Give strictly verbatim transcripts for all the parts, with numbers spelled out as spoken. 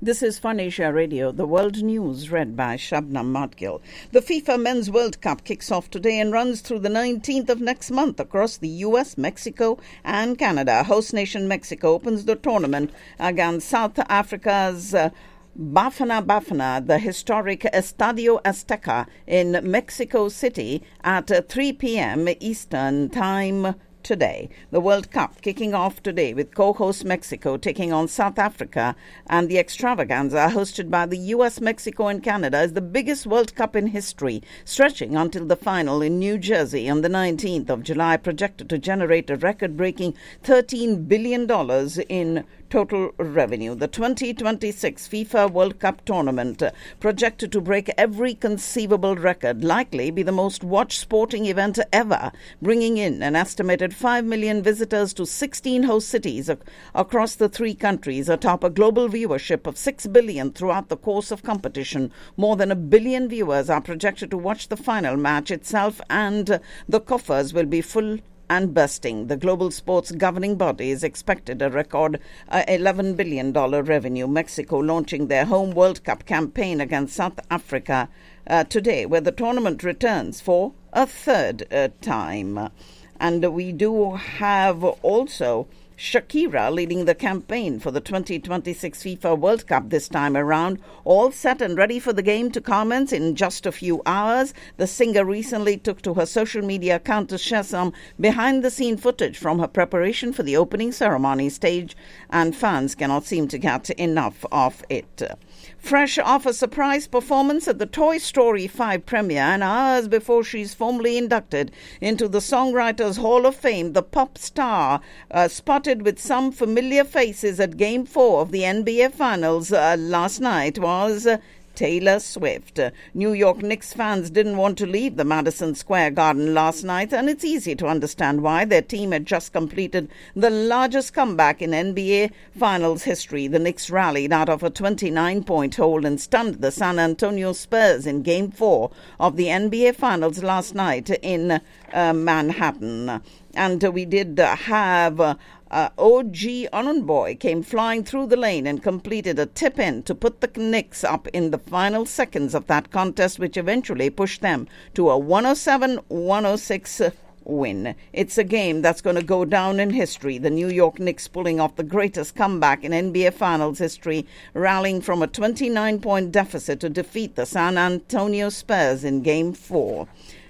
This is Fun Asia Radio, the world news read by Shabnam Madgil. The FIFA Men's World Cup kicks off today and runs through the nineteenth of next month across the U S, Mexico and Canada. Host nation Mexico opens the tournament against South Africa's uh, Bafana Bafana, the historic Estadio Azteca in Mexico City at uh, three p.m. Eastern Time today. The World Cup kicking off today with co-host Mexico taking on South Africa, and the extravaganza hosted by the U S, Mexico and Canada is the biggest World Cup in history, stretching until the final in New Jersey on the nineteenth of July, projected to generate a record-breaking thirteen billion dollars in total revenue. The twenty twenty-six FIFA World Cup tournament, uh, projected to break every conceivable record, likely be the most watched sporting event ever, bringing in an estimated five million visitors to sixteen host cities ac- across the three countries, atop a global viewership of six billion throughout the course of competition. More than a billion viewers are projected to watch the final match itself, and uh, the coffers will be full and bursting. The global sports governing body is expected a record uh, eleven billion dollars revenue. Mexico launching their home World Cup campaign against South Africa uh, today, where the tournament returns for a third uh, time. And we do have also Shakira leading the campaign for the twenty twenty-six FIFA World Cup this time around. All set and ready for the game to commence in just a few hours. The singer recently took to her social media account to share some behind-the-scene footage from her preparation for the opening ceremony stage, and fans cannot seem to get enough of it. Fresh off a surprise performance at the Toy Story five premiere, and hours before she's formally inducted into the Songwriters Hall of Fame, the pop star uh, spotted with some familiar faces at Game four of the N B A Finals uh, last night was Uh, Taylor Swift. New York Knicks fans didn't want to leave the Madison Square Garden last night, and it's easy to understand why. Their team had just completed the largest comeback in N B A Finals history. The Knicks rallied out of a twenty-nine point hole and stunned the San Antonio Spurs in Game four of the N B A Finals last night in uh, Manhattan. And uh, we did uh, have... Uh, Uh, O G Onunboy came flying through the lane and completed a tip-in to put the Knicks up in the final seconds of that contest, which eventually pushed them to a one oh seven one oh six win. It's a game that's going to go down in history. The New York Knicks pulling off the greatest comeback in N B A Finals history, rallying from a twenty-nine point deficit to defeat the San Antonio Spurs in Game four.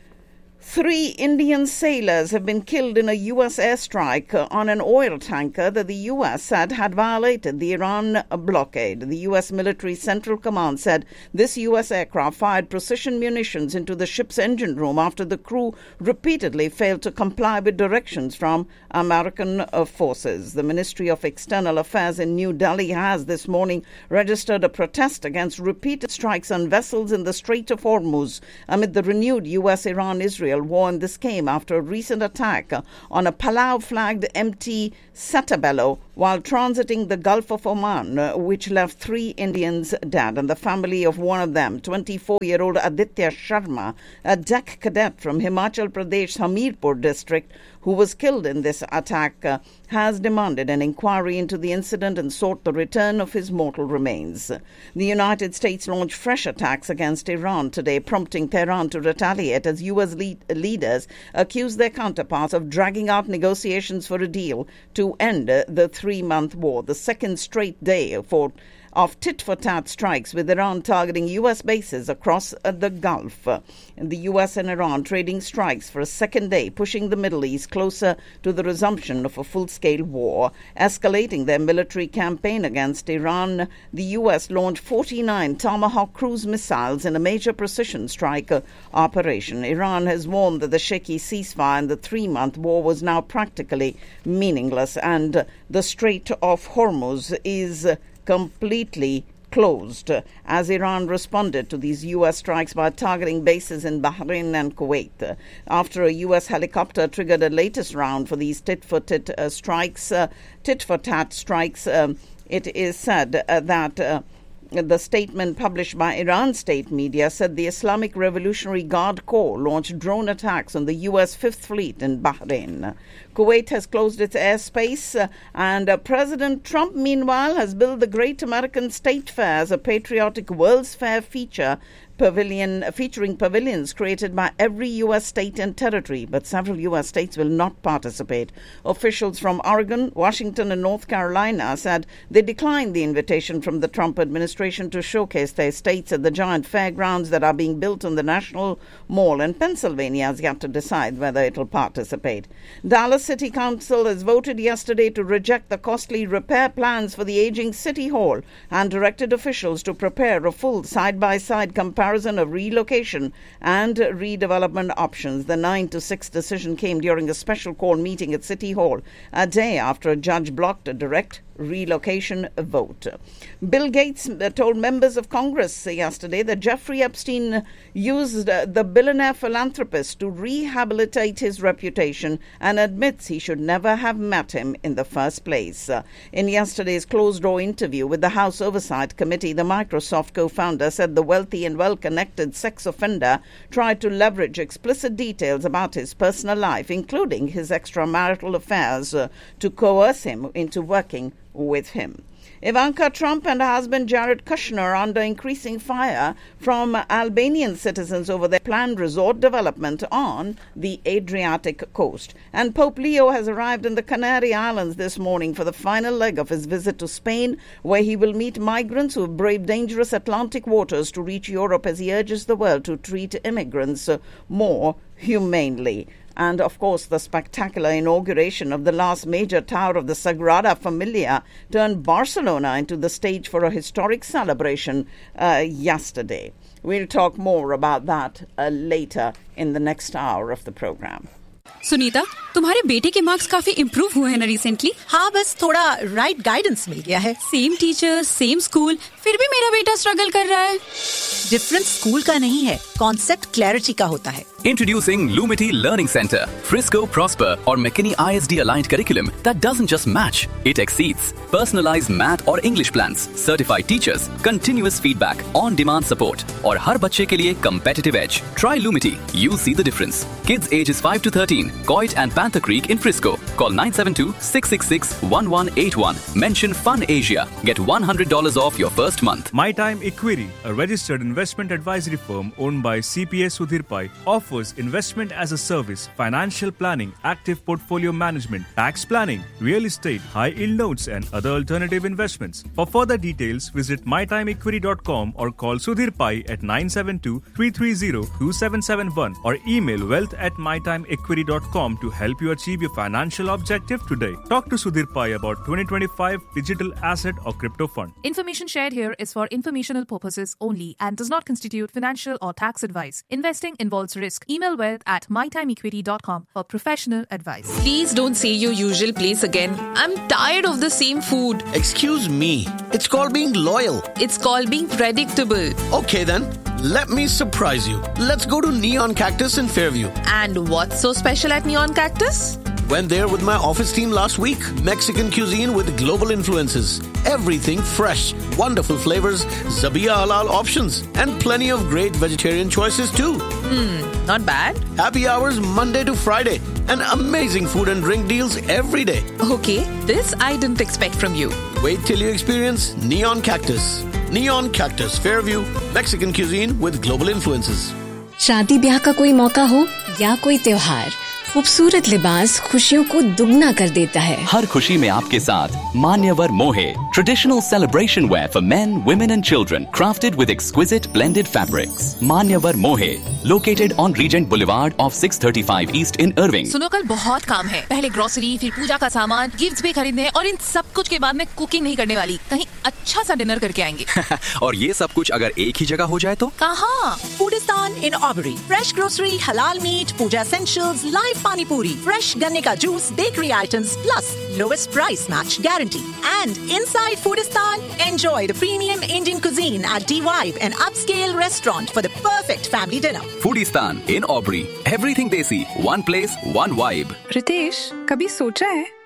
Three Indian sailors have been killed in a U S airstrike on an oil tanker that the U S said had violated the Iran blockade. The U S Military Central Command said this U S aircraft fired precision munitions into the ship's engine room after the crew repeatedly failed to comply with directions from American forces. The Ministry of External Affairs in New Delhi has this morning registered a protest against repeated strikes on vessels in the Strait of Hormuz amid the renewed U S Iran-Israel war, and this came after a recent attack on a Palau-flagged M T Satabello while transiting the Gulf of Oman, which left three Indians dead. And the family of one of them, twenty-four-year-old Aditya Sharma, a deck cadet from Himachal Pradesh Hamirpur district, who was killed in this attack, uh, has demanded an inquiry into the incident and sought the return of his mortal remains. The United States launched fresh attacks against Iran today, prompting Tehran to retaliate as U S lead- leaders accuse their counterparts of dragging out negotiations for a deal to end uh, the three-month war, the second straight day for of tit-for-tat strikes with Iran targeting U S bases across uh, the Gulf. Uh, the U S and Iran trading strikes for a second day, pushing the Middle East closer to the resumption of a full-scale war. Escalating their military campaign against Iran, the U S launched forty-nine Tomahawk cruise missiles in a major precision strike uh, operation. Iran has warned that the shaky ceasefire in the three-month war was now practically meaningless, and uh, the Strait of Hormuz is uh, completely closed as Iran responded to these U S strikes by targeting bases in Bahrain and Kuwait. After a U S helicopter triggered a latest round for these tit-for-tit uh, strikes, uh, tit-for-tat strikes, um, it is said uh, that uh, The statement published by Iran state media said the Islamic Revolutionary Guard Corps launched drone attacks on the U S Fifth Fleet in Bahrain. Kuwait has closed its airspace, uh, and uh, President Trump, meanwhile, has billed the Great American State Fair as a patriotic World's Fair feature pavilion featuring pavilions created by every U S state and territory, but several U S states will not participate. Officials from Oregon, Washington and North Carolina said they declined the invitation from the Trump administration to showcase their states at the giant fairgrounds that are being built on the National Mall, and Pennsylvania has yet to decide whether it will participate. Dallas City Council has voted yesterday to reject the costly repair plans for the aging City Hall and directed officials to prepare a full side-by-side comparison of relocation and redevelopment options. The nine to six decision came during a special call meeting at City Hall, a day after a judge blocked a direct relocation vote. Bill Gates told members of Congress yesterday that Jeffrey Epstein used the billionaire philanthropist to rehabilitate his reputation and admits he should never have met him in the first place. In yesterday's closed-door interview with the House Oversight Committee, the Microsoft co-founder said the wealthy and well-connected sex offender tried to leverage explicit details about his personal life, including his extramarital affairs, uh, to coerce him into working with him. Ivanka Trump and her husband Jared Kushner are under increasing fire from Albanian citizens over their planned resort development on the Adriatic coast. And Pope Leo has arrived in the Canary Islands this morning for the final leg of his visit to Spain, where he will meet migrants who have braved dangerous Atlantic waters to reach Europe, as he urges the world to treat immigrants more humanely. And, of course, the spectacular inauguration of the last major tower of the Sagrada Familia turned Barcelona into the stage for a historic celebration uh, yesterday. We'll talk more about that uh, later in the next hour of the program. Sunita, तुम्हारे बेटे के marks काफी improve हुए हैं ना recently? हाँ, बस थोड़ा राइट गाइडेंस मिल गया है. सेम टीचर, सेम स्कूल, फिर भी मेरा बेटा स्ट्रगल कर रहा है. डिफरेंस स्कूल का नहीं है, कॉन्सेप्ट क्लैरिटी का होता है. Introducing Lumity Learning Center, Frisco, Prosper or McKinney I S D aligned curriculum that doesn't just match, it exceeds. Personalized math or English plans, certified teachers, continuous feedback, on-demand support और हर बच्चे के लिए competitive edge. Try Lumity, you'll see the difference. Kids ages five to thirteen, Coit and Panther Creek in Frisco. Call nine seven two, six six six, one one eight one. Mention Fun Asia. Get one hundred dollars off your first month. My Time Equity, a registered investment advisory firm owned by C P A Sudhir Pai, offers investment as a service, financial planning, active portfolio management, tax planning, real estate, high-yield notes and other alternative investments. For further details, visit my time equity dot com or call Sudhir Pai at nine seven two, three three zero, two seven seven one or email wealth at my time equity dot com to help you achieve your financial objective today. Talk to Sudhir Pai about twenty twenty-five digital asset or crypto fund. Information shared here is for informational purposes only and does not constitute financial or tax advice. Investing involves risk. Email wealth at my time equity dot com for professional advice. Please don't say your usual place again. I'm tired of the same food. Excuse me. It's called being loyal. It's called being predictable. Okay then. Let me surprise you. Let's go to Neon Cactus in Fairview. And what's so special at Neon Cactus? Went there with my office team last week. Mexican cuisine with global influences. Everything fresh. Wonderful flavors. Zabia halal options. And plenty of great vegetarian choices too. Hmm, not bad. Happy hours Monday to Friday. And amazing food and drink deals every day. Okay, this I didn't expect from you. Wait till you experience Neon Cactus. Neon Cactus, Fairview, Mexican cuisine with global influences. शादी ब्याह का कोई मौका हो या कोई त्योहार, खूबसूरत लिबास खुशियों को दुगना कर देता है. हर खुशी में आपके साथ मान्यवर मोहे, traditional celebration wear for men, women and children, crafted with exquisite blended fabrics. मान्यवर मोहे, located on Regent Boulevard off six thirty-five East in Irving. सुनो, कल बहुत काम है. पहले ग्रोसरी, फिर पूजा का सामान, गिफ्ट्स भी खरीदने और इन सब कुछ के बाद में कुकिंग नहीं करने वाली. कहीं अच्छा सा डिनर करके आएंगे. और ये सब कुछ अगर एक ही जगह हो जाए तो? कहाँ? Foodistan in Aubrey. Fresh grocery, halal meat, puja essentials, live pani puri, fresh ganne ka juice, bakery items, plus lowest price match guarantee. And inside Foodistan, enjoy the premium Indian cuisine at D-Vibe, an upscale restaurant for the perfect family dinner. Foodistan in Aubrey. Everything desi, one place, one vibe. Ritesh, कभी सोचा है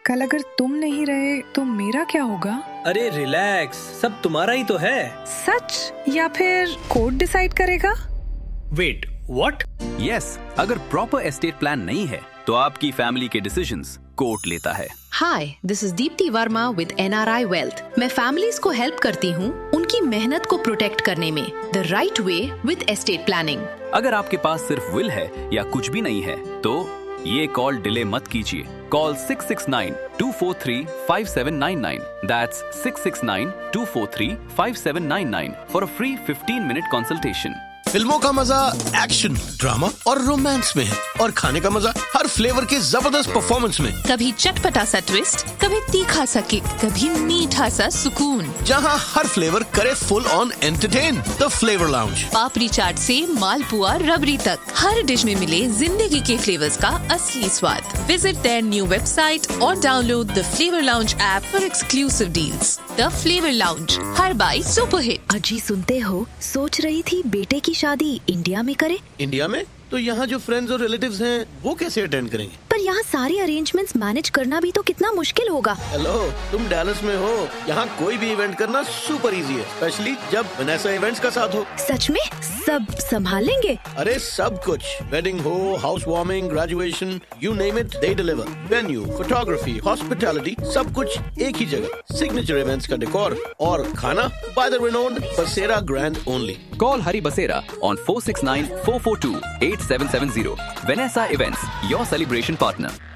कल अगर तुम नहीं रहे तो मेरा क्या होगा? अरे रिलैक्स, सब तुम्हारा ही तो है। सच या फिर कोर्ट डिसाइड करेगा? Wait, what? यस, अगर प्रॉपर एस्टेट प्लान नहीं है तो आपकी फैमिली के डिसीजंस कोर्ट लेता है। हाय, this is Deepti Verma with N R I wealth. मैं फैमिलीज को हेल्प करती हूँ उनकी मेहनत को प्रोटेक्ट करने में the right way with estate planning. अगर आपके पास सिर्फ विल है या कुछ भी नहीं है तो ये कॉल डिले मत कीजिए। Call six six nine to four three five seven nine nine. That's six six nine to four three five seven nine nine for a free fifteen minute consultation. फिल्मों का मजा एक्शन, ड्रामा और romance में है और खाने का मजा हर फ्लेवर के जबरदस्त परफॉर्मेंस में। कभी चटपटा सा ट्विस्ट, कभी तीखा सा किक, कभी मीठा सा सुकून, जहां हर फ्लेवर करे full on entertain. The flavour lounge. पापड़ी चाट से मालपुआ रबड़ी तक, हर डिश में मिले जिंदगी के फ्लेवर्स का असली स्वाद। विजिट देयर न्यू वेबसाइट और download the flavour lounge app for exclusive deals. The flavour lounge, her bite super hit. अजी सुनते हो, सोच रही थी बेटे की शादी इंडिया में करे। इंडिया में? तो यहाँ जो फ्रेंड्स और रिलेटिव्स हैं वो कैसे अटेंड करेंगे? पर यहाँ सारे अरेंजमेंट्स मैनेज करना भी तो कितना मुश्किल होगा। हेलो, तुम डैलस में हो, यहाँ कोई भी इवेंट करना सुपर इजी है, स्पेशली जब वनेसा इवेंट्स का साथ हो। सच में? सब संभाल लेंगे? अरे सब कुछ, वेडिंग हो, house warming, graduation, you name it, they deliver. Venue, photography, hospitality, सब कुछ एक ही जगह। सिग्नेचर इवेंट्स का डेकोर और खाना बाय द रिनोन्ड बसेरा grand only. Call Hari Basera on four six nine four four two eight seven seven zero. Vanessa Events, your celebration partner.